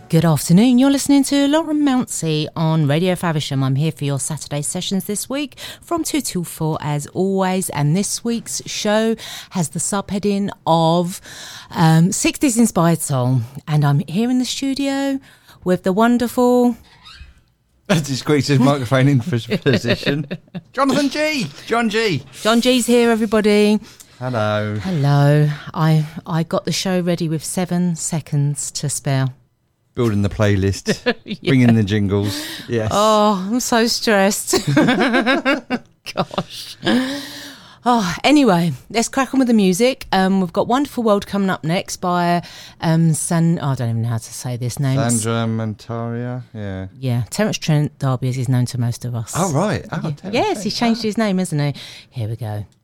Good afternoon. You're listening to Lauren Mounsey on Radio Faversham. I'm here for your Saturday sessions this week from 2 till 4 as always. And this week's show has the subheading of 60s inspired song. And I'm here in the studio with the wonderful... That's just squeezed his microphone in for position. Jonathan G. John G. John G's here, everybody. Hello. Hello. I got the show ready with 7 seconds to spare. Building the playlist, bringing the jingles. Yes. Oh, I'm so stressed. Gosh. Oh, anyway, let's crack on with the music. We've got Wonderful World coming up next by I don't even know how to say this name. Sandra Montaria, yeah. Yeah, Terence Trent D'Arby as he's known to most of us. Oh, right. Oh, yeah. Yes, he's changed his name, hasn't he? Here we go.